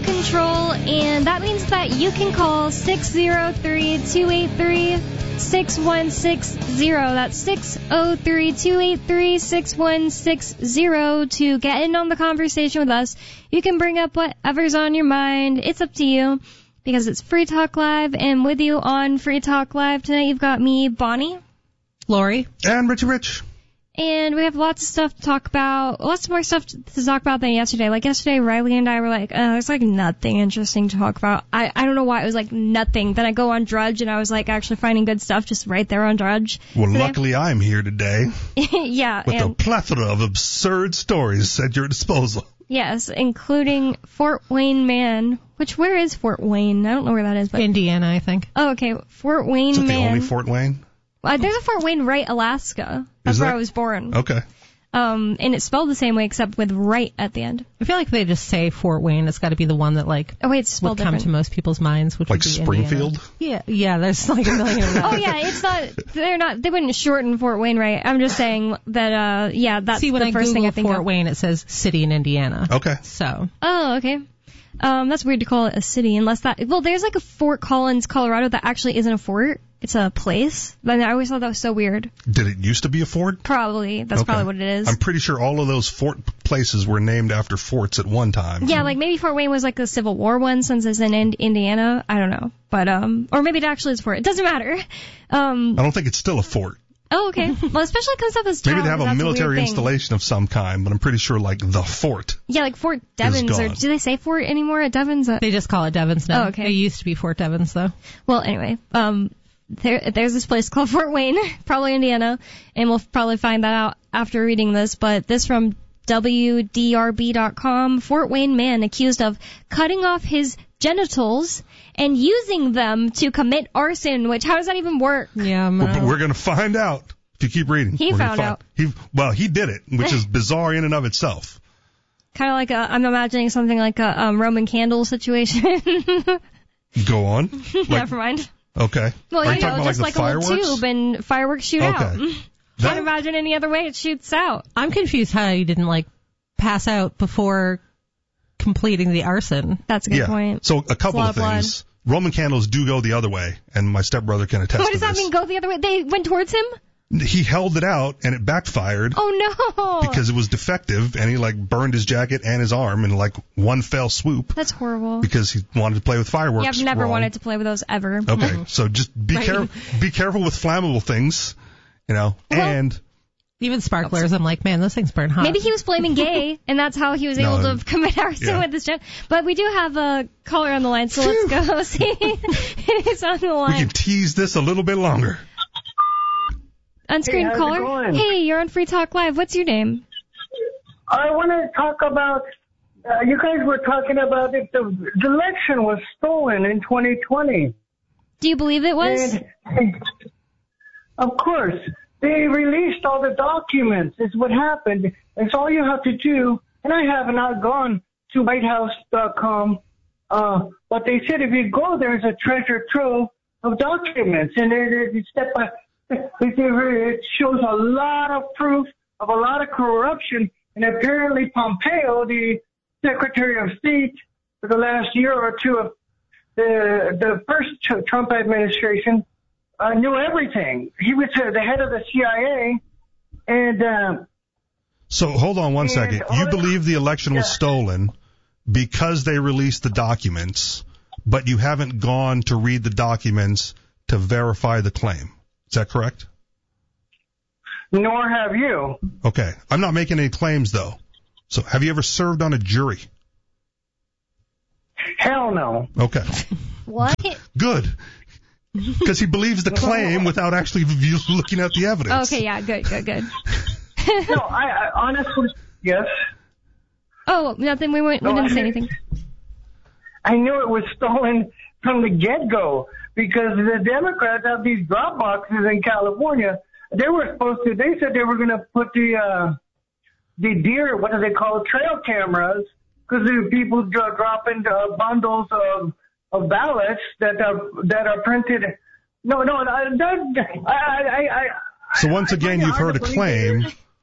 control, and that means that you can call 603-283-6160. That's 603-283-6160 to get in on the conversation with us. You can bring up whatever's on your mind. It's up to you, because it's Free Talk Live, and with you on Free Talk Live tonight, you've got me, Bonnie, Lori, and Richie Rich. And we have lots of stuff to talk about, lots more stuff to talk about than yesterday. Like yesterday, Riley and I were like, there's like nothing interesting to talk about. I don't know why it was like nothing. Then I go on Drudge and I was like actually finding good stuff just right there on Drudge. Well, luckily I'm here today. Yeah. With a plethora of absurd stories at your disposal. Yes, including Fort Wayne Man. Where is Fort Wayne? I don't know where that is. But Indiana, I think. Oh, okay. Fort Wayne Man. Is it the only Fort Wayne? There's a Fort Wayne Wright, Alaska. That's where I was born. Okay. And it's spelled the same way except with Wright at the end. I feel like they just say Fort Wayne. It's got to be the one that it's spelled would come different to most people's minds, which like would be Springfield. Indiana. Yeah. There's like a million of that. Oh yeah, it's not. They wouldn't shorten Fort Wayne Wright. I'm just saying that. That's See, when the I first Google thing I think Fort of. Wayne, it says city in Indiana. Okay. So. Oh, okay. That's weird to call it a city unless there's like a Fort Collins, Colorado that actually isn't a fort. It's a place. But I always thought that was so weird. Did it used to be a fort? Probably. That's probably what it is. I'm pretty sure all of those fort places were named after forts at one time. Yeah, like maybe Fort Wayne was like a Civil War one since it's in Indiana. I don't know. But, or maybe it actually is a fort. It doesn't matter. I don't think it's still a fort. Oh, okay. Well, especially because of this town. Maybe they have a military installation of some kind, but I'm pretty sure like the fort. Yeah, like Fort Devens, or do they say fort anymore at Devens? They just call it Devens now. Oh, okay. It used to be Fort Devens, though. Well, anyway, there's this place called Fort Wayne, probably Indiana, and we'll probably find that out after reading this, but this from WDRB.com. Fort Wayne man accused of cutting off his genitals and using them to commit arson, which, how does that even work? Yeah, but we're going to find out if you keep reading. He found out. He did it, which is bizarre in and of itself. Kind of like I'm imagining something like a Roman candle situation. Go on. Never mind. Okay. Well, Are you talking about just like a little tube and fireworks shoot out. Can't imagine any other way it shoots out. I'm confused how you didn't pass out before completing the arson. That's a good point. So a couple of things. Roman candles do go the other way, and my stepbrother can attest to this. What does that mean, go the other way? They went towards him? He held it out, and it backfired. Oh, no. Because it was defective, and he, burned his jacket and his arm in, one fell swoop. That's horrible. Because he wanted to play with fireworks. Yeah, I've never wanted to play with those ever. Okay, so just be careful with flammable things, and... Even sparklers, I'm like, man, those things burn hot. Maybe he was flaming gay, and that's how he was able to commit arson with this jet. But we do have a caller on the line, so let's go see who's on the line. We can tease this a little bit longer. Unscreened caller. Hey, you're on Free Talk Live. What's your name? I want to talk about, you guys were talking about if the election was stolen in 2020. Do you believe it was? And, of course. They released all the documents. It's what happened. It's all you have to do. And I have not gone to WhiteHouse.com, but they said if you go, there's a treasure trove of documents. And it shows a lot of proof of a lot of corruption. And apparently Pompeo, the Secretary of State for the last year or two of the first Trump administration, knew everything. He was the head of the CIA, and... So, hold on one second. You believe the election was stolen because they released the documents, but you haven't gone to read the documents to verify the claim. Is that correct? Nor have you. Okay. I'm not making any claims, though. So, have you ever served on a jury? Hell no. Okay. What? Good. Because he believes the claim without actually looking at the evidence. Okay, yeah, good. No, I honestly, yes. Oh, nothing. We didn't say anything. I knew it was stolen from the get-go because the Democrats have these drop boxes in California. They said they were going to put the deer, what do they call it, trail cameras, because the people drop into bundles of ballots that are printed. So once again, you've heard a claim.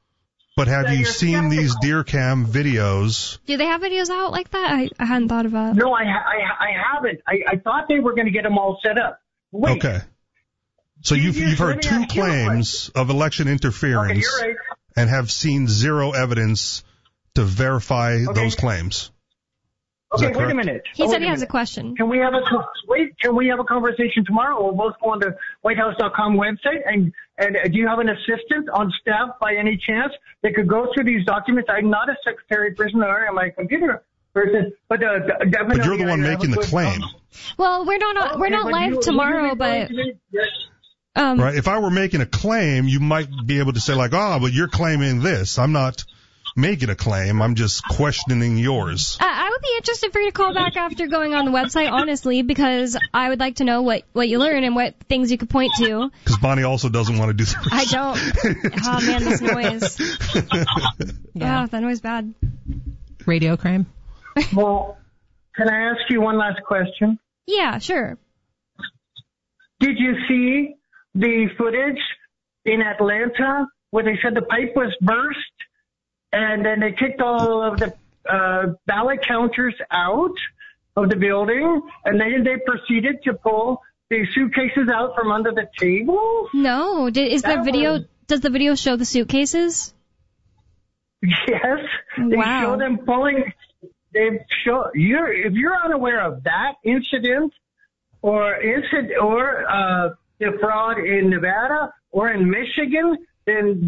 But have you seen these deer cam videos? Do they have videos out like that? I hadn't thought of that. No, I haven't. I thought they were going to get them all set up. Wait. Okay. So you've heard two claims of election interference and have seen zero evidence to verify those claims. Okay, wait a minute. He said he has a question. Can we have a conversation tomorrow? We'll both go on the WhiteHouse.com website. And do you have an assistant on staff by any chance that could go through these documents? I'm not a secretary person or am I a computer person, but definitely. But you're the one making the claim. Well, we're not live tomorrow, but. Right. If I were making a claim, you might be able to say like, but you're claiming this. I'm not making a claim. I'm just questioning yours. I would be interested for you to call back after going on the website, honestly, because I would like to know what you learn and what things you could point to. Because Bonnie also doesn't want to do that. I don't. Oh, man, this noise. Yeah, that noise bad. Radio crime. Well, can I ask you one last question? Yeah, sure. Did you see the footage in Atlanta where they said the pipe was burst? And then they kicked all of the ballot counters out of the building, and then they proceeded to pull the suitcases out from under the table. No, does the video show the suitcases? Yes, they show them pulling. If you're unaware of that incident or the fraud in Nevada or in Michigan, then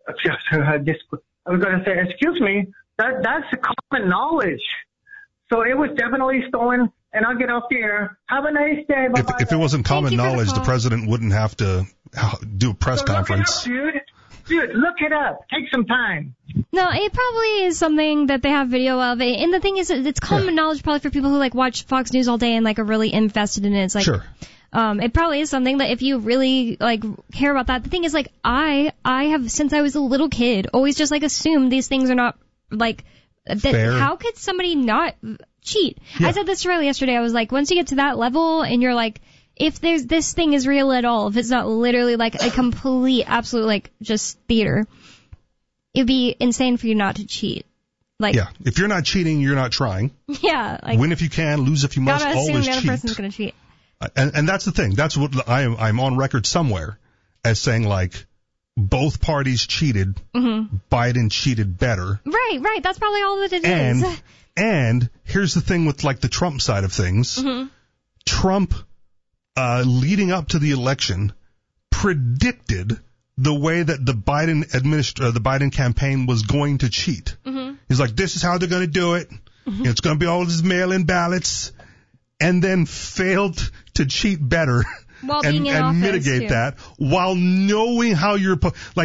I was going to say, excuse me, that's common knowledge. So it was definitely stolen, and I'll get off the air. Have a nice day. Bye-bye. If it wasn't common knowledge, the president wouldn't have to do a press conference. Look it up, dude, look it up. Take some time. No, it probably is something that they have video of. And the thing is, it's common knowledge probably for people who like watch Fox News all day and like are really invested in it. It's like, sure. It probably is something that if you really like care about that. The thing is, like, I have since I was a little kid always just like assumed these things are not like that. Fair. How could somebody not cheat? Yeah. I said this to Riley yesterday. I was like, once you get to that level and you're like, if this thing is real at all, if it's not literally like a complete, absolute like just theater, it'd be insane for you not to cheat. Like, yeah, if you're not cheating, you're not trying. Yeah, like, win if you can, lose if you must. Gotta assume always the other cheat. person's gonna cheat. And that's the thing. That's what I'm on record somewhere as saying, like, both parties cheated. Mm-hmm. Biden cheated better. Right. That's probably all that it is. And here's the thing with, like, the Trump side of things. Mm-hmm. Trump, leading up to the election, predicted the way that the Biden campaign was going to cheat. Mm-hmm. He's like, this is how they're going to do it. Mm-hmm. It's going to be all these mail-in ballots. And then failed to cheat better and mitigate that while knowing how your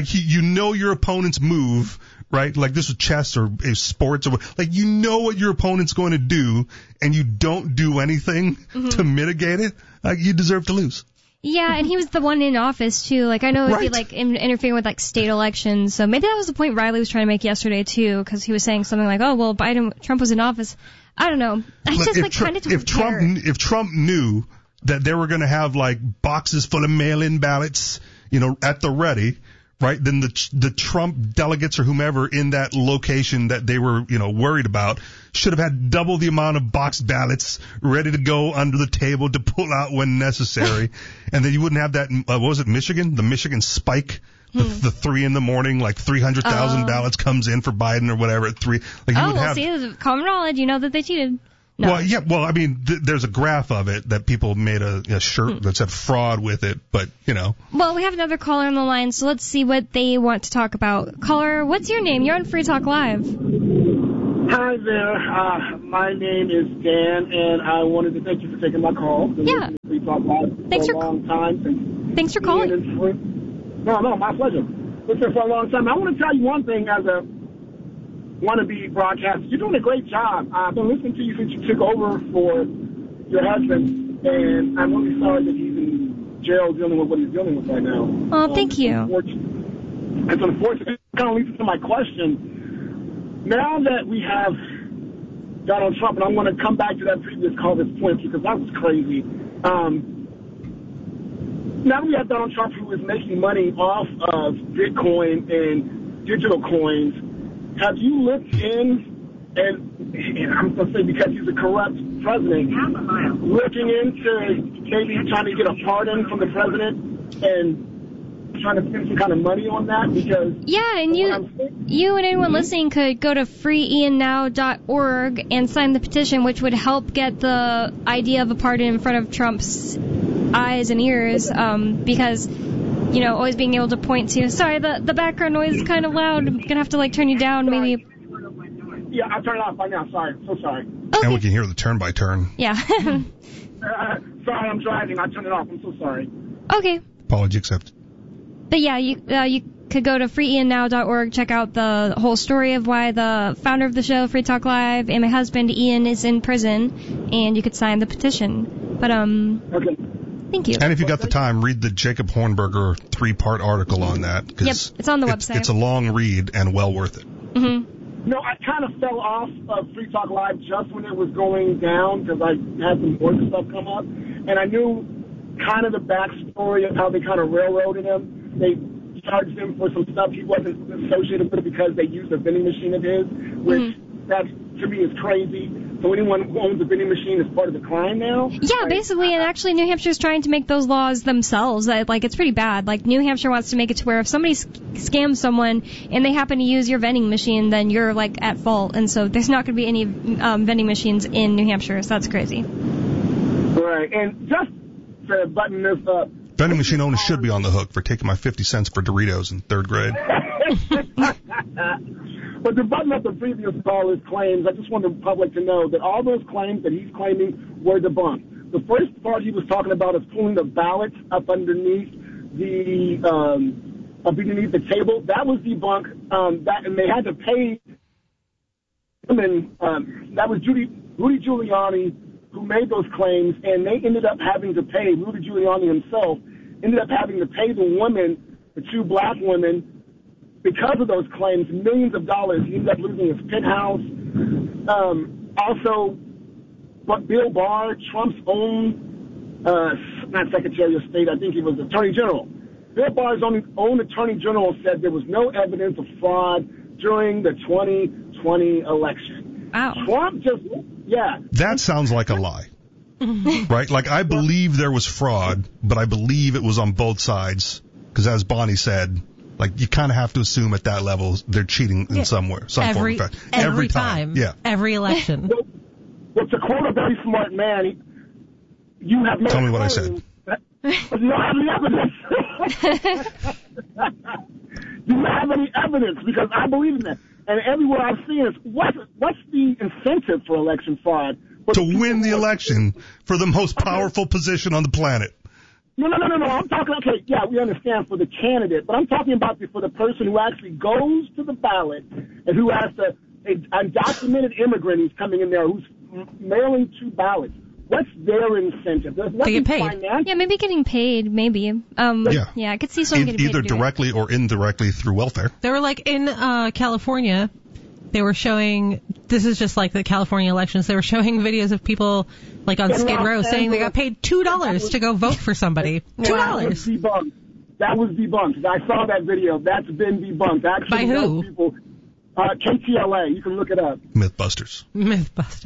your opponent's move, right? Like this was chess or sports or like you know what your opponent's going to do and you don't do anything to mitigate it. Like you deserve to lose. Yeah, and he was the one in office too. Like I know he like interfering with like state elections. So maybe that was the point Riley was trying to make yesterday too, because he was saying something like, "Oh well, Trump was in office." I don't know. I just like kind of don't care. If Trump knew that they were going to have like boxes full of mail-in ballots, at the ready, right? Then the Trump delegates or whomever in that location that they were, worried about should have had double the amount of boxed ballots ready to go under the table to pull out when necessary. And then you wouldn't have that, what was it, Michigan? The Michigan spike. The 3 a.m, like 300,000 ballots comes in for Biden or whatever at 3. Like see, common knowledge, that they cheated. No. Well, yeah, I mean, there's a graph of it that people made a shirt that said fraud with it, but, Well, we have another caller on the line, so let's see what they want to talk about. Caller, what's your name? You're on Free Talk Live. Hi there. My name is Dan, and I wanted to thank you for taking my call. Yeah. Free Talk Live for a long time. Thanks for calling. No, my pleasure. Listen, for a long time. I want to tell you one thing as a wannabe broadcaster. You're doing a great job. I've been listening to you since you took over for your husband, and I'm really sorry that he's in jail dealing with what he's dealing with right now. Oh, thank you. It's unfortunate. It kind of leads to my question. Now that we have Donald Trump, and I'm going to come back to that previous call this point because that was crazy. Now we have Donald Trump who is making money off of Bitcoin and digital coins. Have you looked in, and I'm going to say because he's a corrupt president, looking into maybe trying to get a pardon from the president and trying to spend some kind of money on that? Because yeah, and you and anyone listening could go to freeiannow.org and sign the petition, which would help get the idea of a pardon in front of Trump's eyes and ears, because, you know, always being able to point to, sorry, the background noise is kind of loud. I'm going to have to, like, turn you down, maybe. Yeah, I'll turn it off right now. Sorry. So sorry. Okay. And we can hear the turn by turn. Yeah. Sorry, I'm driving. I turned it off. I'm so sorry. Okay. Apology accepted. But yeah, you could go to freeiannow.org, check out the whole story of why the founder of the show, Free Talk Live, and my husband, Ian, is in prison, and you could sign the petition. But, Okay. Thank you. And if you got the time, read the Jacob Hornberger 3-part article on that. Yep, it's on the website. It's a long read and well worth it. Mm-hmm. No, I kind of fell off of Free Talk Live just when it was going down because I had some work stuff come up. And I knew kind of the backstory of how they kind of railroaded him. They charged him for some stuff he wasn't associated with because they used a vending machine of his, which that to me is crazy. So anyone who owns a vending machine is part of the crime now? Yeah, basically, and actually New Hampshire's trying to make those laws themselves. Like, it's pretty bad. Like, New Hampshire wants to make it to where if somebody scams someone and they happen to use your vending machine, then you're, like, at fault. And so there's not going to be any vending machines in New Hampshire, so that's crazy. Right, and just to button this up. Vending machine owners should be on the hook for taking my 50 cents for Doritos in 3rd grade. But to button up the previous caller's claims, I just want the public to know that all those claims that he's claiming were debunked. The first part he was talking about is pulling the ballots up underneath the table. That was debunked. And they had to pay women. That was Rudy Giuliani who made those claims, and they ended up having to pay, Rudy Giuliani himself, ended up having to pay the women, the 2 black women, because of those claims, millions of dollars. He ended up losing his penthouse. Also, but Bill Barr, Trump's own, not Secretary of State, I think he was Attorney General. Bill Barr's own Attorney General said there was no evidence of fraud during the 2020 election. Wow. Trump just, yeah. That sounds like a lie. Right? Like, I believe there was fraud, but I believe it was on both sides. Because as Bonnie said, like, you kind of have to assume at that level they're cheating in somewhere, some form of fact. Every time. Yeah. Every election. Well, to quote a very smart man, you have no Tell me what I said. But you don't have any evidence. You don't have any evidence because I believe in that. And everywhere I've seen is what's the incentive for election fraud? To win the election for the most powerful position on the planet. No. I'm talking, okay, yeah, we understand for the candidate, but I'm talking about for the person who actually goes to the ballot and who has an undocumented immigrant who's coming in there who's mailing 2 ballots. What's their incentive? There's nothing financial. Yeah, maybe getting paid, maybe. Yeah, I could see someone getting paid. Either directly or indirectly through welfare. They were like in California, they were showing, this is just like the California elections, they were showing videos of people like on Skid Row saying they got paid $2 to go vote for somebody. $2. That was debunked. I saw that video. That's been debunked. Actually, by who? People, KTLA. You can look it up. Mythbusters. Yeah,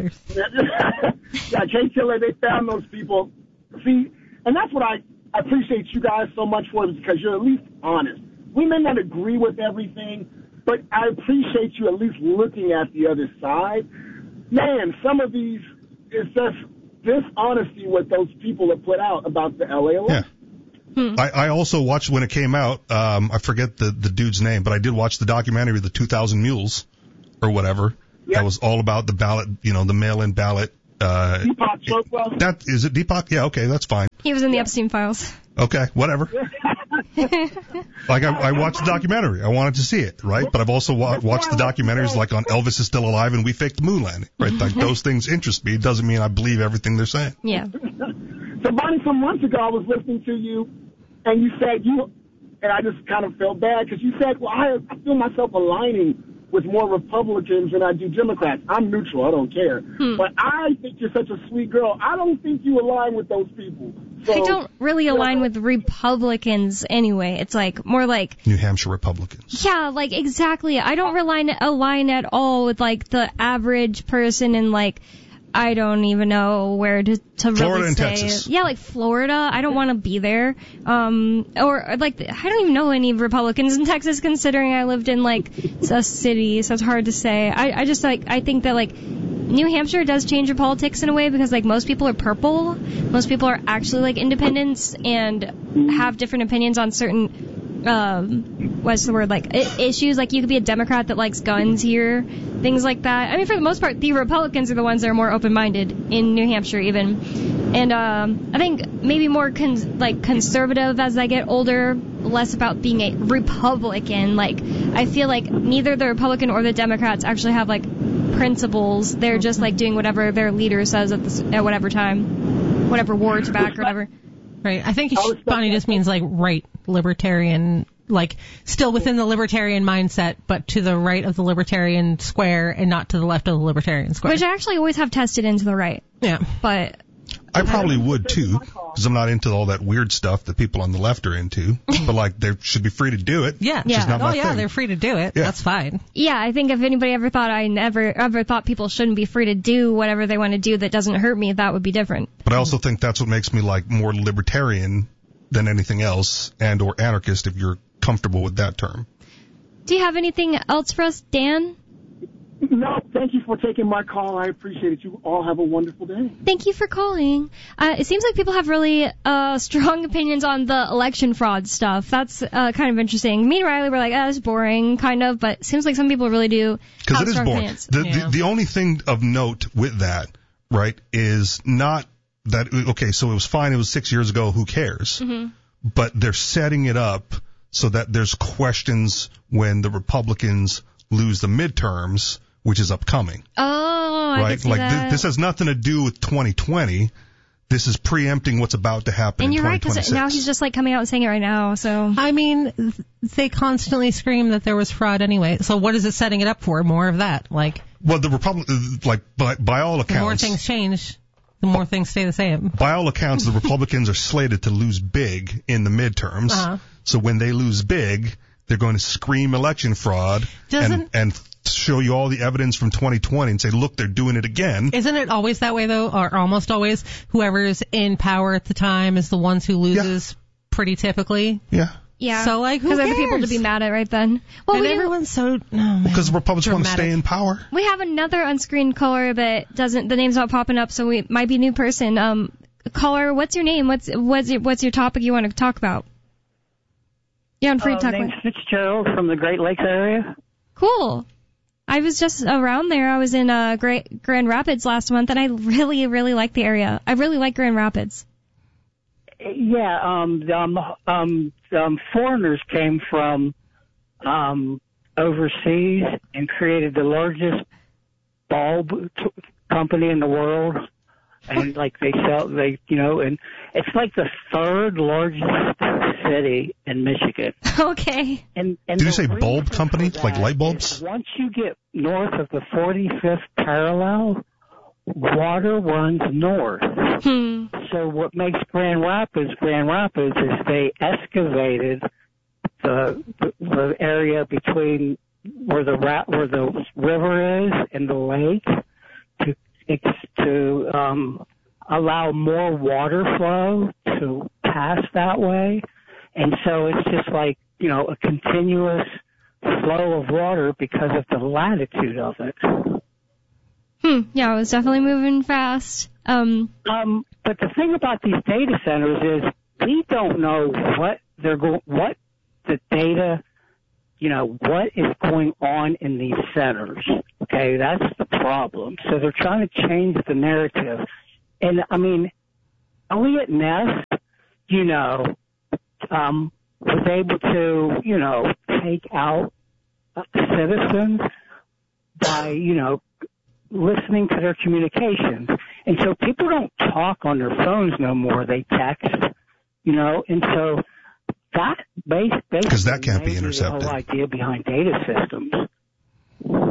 KTLA, they found those people. See, and that's what I appreciate you guys so much for, because you're at least honest. We may not agree with everything, but I appreciate you at least looking at the other side. Man, some of these, it's just dishonesty what those people have put out about the LA election. Yeah. I also watched when it came out, I forget the dude's name, but I did watch the documentary, The 2,000 Mules, or whatever. Yep. That was all about the ballot, the mail-in ballot. Deepak Chopra. Is it Deepak? Yeah, okay, that's fine. He was in the Epstein files. Okay, whatever. Like, I watched the documentary. I wanted to see it, right? But I've also watched the documentaries like on Elvis is Still Alive and We Faked the Moon Landing, right? Like, those things interest me. It doesn't mean I believe everything they're saying. Yeah. So, Bonnie, some months ago I was listening to you, and you said and I just kind of felt bad because you said, well, I feel myself aligning with more Republicans than I do Democrats. I'm neutral. I don't care. But I think you're such a sweet girl. I don't think you align with those people. I don't really align with Republicans anyway. It's like more like New Hampshire Republicans. Yeah, like exactly. I don't align at all with like the average person in like I don't even know where to Florida really and say. Texas. Yeah, like Florida. I don't want to be there. Or like I don't even know any Republicans in Texas, considering I lived in like a city, so it's hard to say. I just like I think that like New Hampshire does change your politics in a way because like most people are purple. Most people are actually like independents and have different opinions on certain what's the word, like issues. Like you could be a Democrat that likes guns here, things like that. I mean, for the most part, the Republicans are the ones that are more open-minded in New Hampshire even. And I think maybe more conservative as I get older, less about being a Republican. Like I feel like neither the Republican or the Democrats actually have like principles. They're just like doing whatever their leader says at whatever time, whatever war it's back or whatever. Right. I think Bonnie just means like right libertarian, like still within the libertarian mindset, but to the right of the libertarian square and not to the left of the libertarian square. Which I actually always have tested into the right. Yeah. But I probably would too, because I'm not into all that weird stuff that people on the left are into. But like, they should be free to do it. Yeah. It's just not my thing. They're free to do it. Yeah. That's fine. yeah, I think if anybody ever thought I ever thought people shouldn't be free to do whatever they want to do that doesn't hurt me, that would be different. But I also think that's what makes me like more libertarian than anything else, and or anarchist if you're comfortable with that term. Do you have anything else for us, Dan? No, thank you for taking my call. I appreciate it. You all have a wonderful day. Thank you for calling. It seems like people have really strong opinions on the election fraud stuff. That's kind of interesting. Me and Riley were like, it's boring, kind of, but it seems like some people really do. Because it is strong boring. opinions. The only thing of note with that, right, is not that, okay, so it was fine, it was 6 years ago, who cares? Mm-hmm. But they're setting it up so that there's questions when the Republicans lose the midterms, which is upcoming. Oh, I right? can see Like that. this has nothing to do with 2020. This is preempting what's about to happen And in you're right, 2026. because now he's just like coming out and saying it right now, so. I mean, they constantly scream that there was fraud anyway. So what is it setting it up for? More of that. Like, well, the like by all accounts, the more things change, the more things stay the same. By all accounts, the Republicans are slated to lose big in the midterms. Uh-huh. So when they lose big, they're going to scream election fraud and show you all the evidence from 2020 and say, look, they're doing it again. Isn't it always that way, though, or almost always? Whoever's in power at the time is the ones who loses pretty typically? Yeah. Yeah. So, like, who Because cares? they're the people to be mad at right then. Well, And everyone's so... Because the Republicans want to stay in power. We have another unscreened caller that the name's not popping up, so we might be a new person. Caller, what's your name? What's your topic you want to talk about? You're on Free Talk. Name's Fitzgerald from the Great Lakes area. Cool. I was just around there. I was in Grand Rapids last month, and I really, really like the area. I really like Grand Rapids. Yeah, foreigners came from overseas and created the largest bulb company in the world. And like and it's like the third largest city in Michigan. Okay. And Did you say bulb company, like light bulbs? Once you get north of the 45th parallel, water runs north. So what makes Grand Rapids is they excavated the area between where the river is and the lake to allow more water flow to pass that way. And so it's just like, a continuous flow of water because of the latitude of it. Yeah, it was definitely moving fast. But the thing about these data centers is we don't know what the data, what is going on in these centers. Okay, that's the problem. So they're trying to change the narrative. And I mean, Elliot Ness, was able to, take out citizens by, listening to their communications. And so people don't talk on their phones no more. They text, and so that basically because that can't be intercepted. The whole idea behind data systems.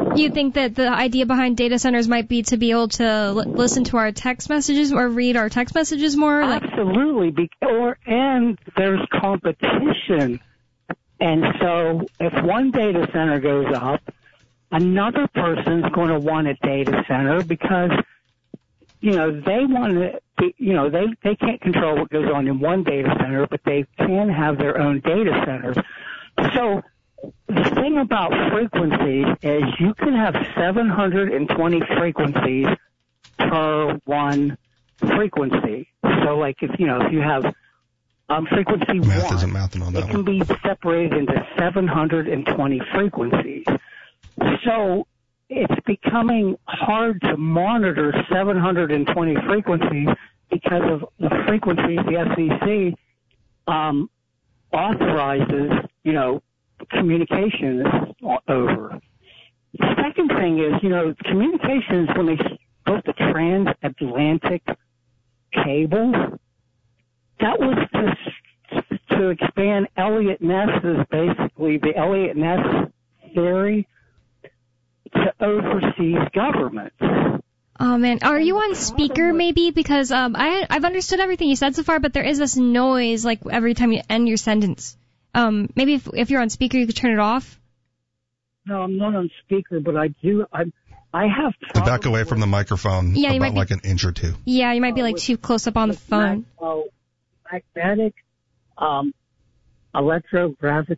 You think that the idea behind data centers might be to be able to listen to our text messages or read our text messages more? Absolutely. And there's competition. And so if one data center goes up, another person's going to want a data center because, they want to, they can't control what goes on in one data center, but they can have their own data centers. So the thing about frequencies is you can have 720 frequencies per one frequency. So like if you have frequency Math 1, isn't mathing on that it can be separated into 720 frequencies. So it's becoming hard to monitor 720 frequencies because of the frequencies the FCC authorizes, communications over. The second thing is, communications, when they built the transatlantic cable, that was to expand basically the Elliott Ness theory to overseas governments. Oh man, are you on speaker maybe? Because I've understood everything you said so far, but there is this noise like every time you end your sentence. Maybe if you're on speaker, you could turn it off. No, I'm not on speaker, but I have to back away from the microphone you about might be, like an inch or two. Yeah, you might be like too close up on the phone. Magnetic, electrogravitic,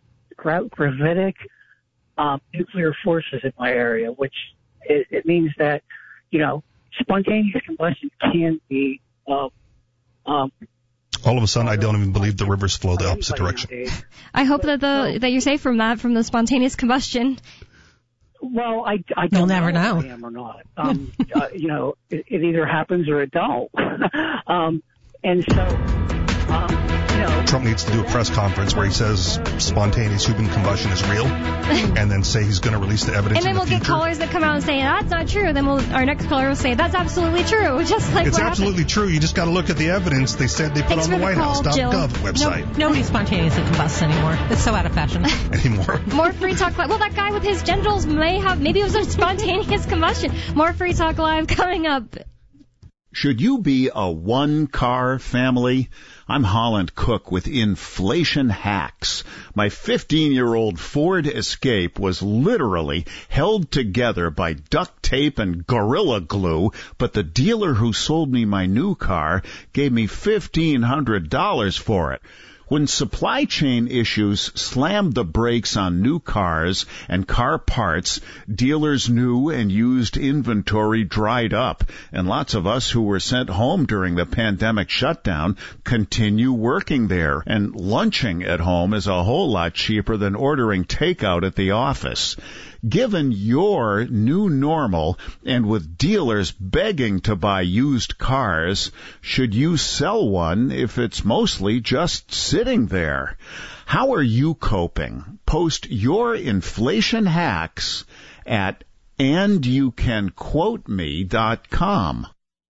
nuclear forces in my area, which it means that, spontaneous combustion can be, all of a sudden, I don't even believe the rivers flow the opposite direction. I hope that you're safe from the spontaneous combustion. Well, I don't You'll never know. If I am or not. It either happens or it don't. And so, Trump needs to do a press conference where he says spontaneous human combustion is real, and then say he's going to release the evidence. And then we'll get callers that come out and say that's not true. Then our next caller will say that's absolutely true. Just like it's absolutely true. You just got to look at the evidence they said they put on the WhiteHouse.gov website. Nobody spontaneously combusts anymore. It's so out of fashion anymore. More Free Talk Live. Well, that guy with his genitals maybe it was a spontaneous combustion. More Free Talk Live coming up. Should you be a one-car family? I'm Holland Cook with Inflation Hacks. My 15-year-old Ford Escape was literally held together by duct tape and Gorilla Glue, but the dealer who sold me my new car gave me $1,500 for it. When supply chain issues slammed the brakes on new cars and car parts, dealers' new and used inventory dried up, and lots of us who were sent home during the pandemic shutdown continue working there, and lunching at home is a whole lot cheaper than ordering takeout at the office. Given your new normal, and with dealers begging to buy used cars, should you sell one if it's mostly just sitting there? How are you coping? Post your inflation hacks at andyoucanquoteme.com.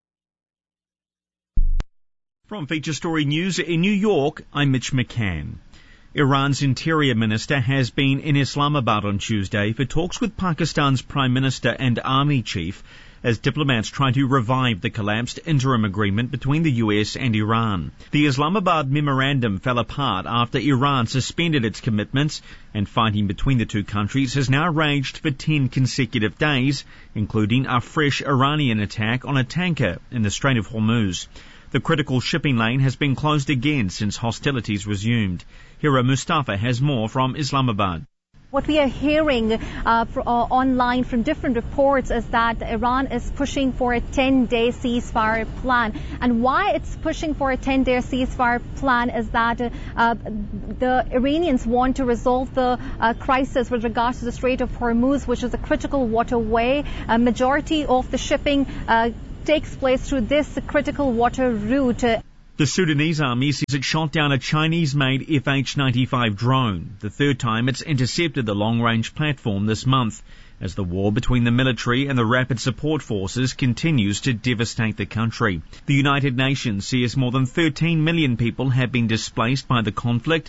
From Feature Story News in New York, I'm Mitch McCann. Iran's Interior Minister has been in Islamabad on Tuesday for talks with Pakistan's Prime Minister and Army Chief as diplomats try to revive the collapsed interim agreement between the US and Iran. The Islamabad memorandum fell apart after Iran suspended its commitments, and fighting between the two countries has now raged for 10 consecutive days, including a fresh Iranian attack on a tanker in the Strait of Hormuz. The critical shipping lane has been closed again since hostilities resumed. Hira Mustafa has more from Islamabad. What we are hearing online from different reports is that Iran is pushing for a 10-day ceasefire plan. And why it's pushing for a 10-day ceasefire plan is that the Iranians want to resolve the crisis with regards to the Strait of Hormuz, which is a critical waterway. A majority of the shipping takes place through this critical water route. The Sudanese army says it shot down a Chinese-made FH-95 drone, the third time it's intercepted the long-range platform this month, as the war between the military and the Rapid Support Forces continues to devastate the country. The United Nations says more than 13 million people have been displaced by the conflict,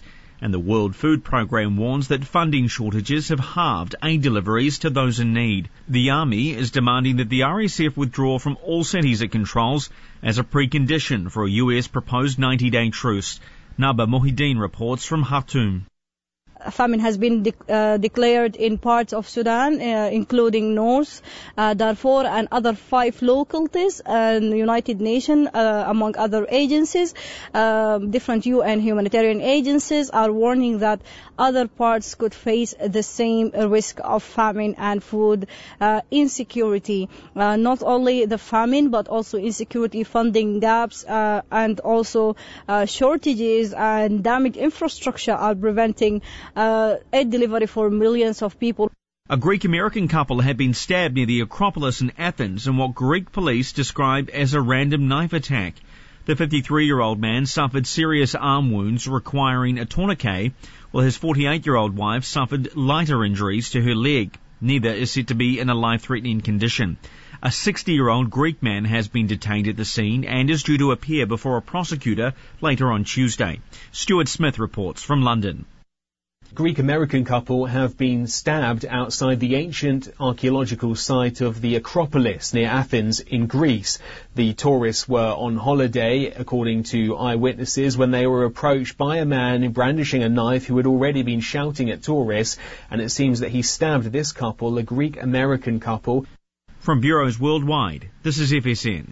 And the World Food Programme warns that funding shortages have halved aid deliveries to those in need. The army is demanding that the RSF withdraw from all cities it controls as a precondition for a US proposed 90-day truce. Naba Mohideen reports from Khartoum. Famine has been declared in parts of Sudan, including North Darfur and other 5 localities, and the United Nations, among other agencies. Different UN humanitarian agencies are warning that other parts could face the same risk of famine and food insecurity. Not only the famine, but also insecurity, funding gaps, and also shortages and damaged infrastructure are preventing aid delivery for millions of people. A Greek-American couple had been stabbed near the Acropolis in Athens in what Greek police described as a random knife attack. The 53-year-old man suffered serious arm wounds requiring a tourniquet, while his 48-year-old wife suffered lighter injuries to her leg. Neither is said to be in a life-threatening condition. A 60-year-old Greek man has been detained at the scene and is due to appear before a prosecutor later on Tuesday. Stuart Smith reports from London. Greek-American couple have been stabbed outside the ancient archaeological site of the Acropolis near Athens in Greece. The tourists were on holiday, according to eyewitnesses, when they were approached by a man brandishing a knife who had already been shouting at tourists, and it seems that he stabbed this couple, a Greek-American couple. From bureaus worldwide, this is FSN.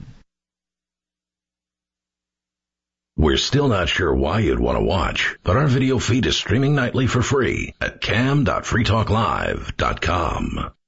We're still not sure why you'd want to watch, but our video feed is streaming nightly for free at cam.freetalklive.com.